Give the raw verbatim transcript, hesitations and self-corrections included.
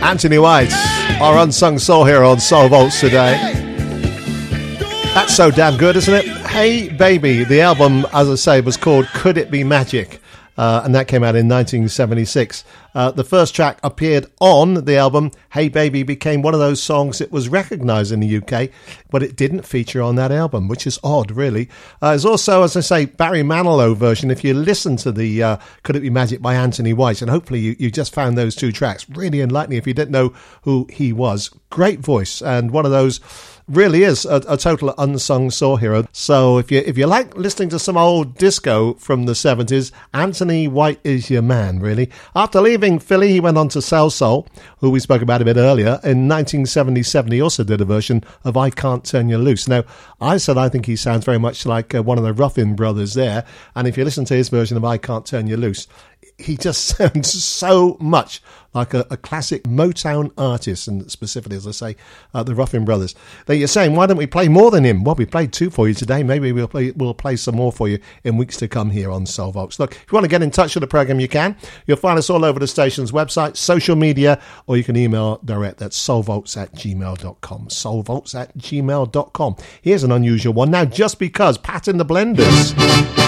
Anthony White, our unsung soul hero on Soul Vaults today. That's so damn good, isn't it? Hey Baby, the album, as I say, was called Could It Be Magic? Uh, and that came out in nineteen seventy-six. Uh, the first track appeared on the album. Hey Baby became one of those songs that was recognised in the U K, but it didn't feature on that album, which is odd, really. Uh, there's also, as I say, Barry Manilow version. If you listen to the uh, Could It Be Magic by Anthony White, and hopefully you, you just found those two tracks really enlightening if you didn't know who he was. Great voice, and one of those really is a, a total unsung soul hero. So if you if you like listening to some old disco from the seventies, Anthony White is your man, really. After leaving Philly, he went on to Salsoul, who we spoke about a bit earlier. In nineteen seventy-seven, he also did a version of I Can't Turn You Loose. Now, I said I think he sounds very much like uh, one of the Ruffin brothers there, and if you listen to his version of I Can't Turn You Loose, he just sounds so much like a, a classic Motown artist, and specifically, as I say, uh, the Ruffin Brothers. Then you're saying, why don't we play more than him? Well, we played two for you today. Maybe we'll play, we'll play some more for you in weeks to come here on Soul Vaults. Look, if you want to get in touch with the program, you can. You'll find us all over the station's website, social media, or you can email direct at soulvaults at gmail dot com. soulvaults at gmail dot com. Here's an unusual one. Now, just because Pat in the Blenders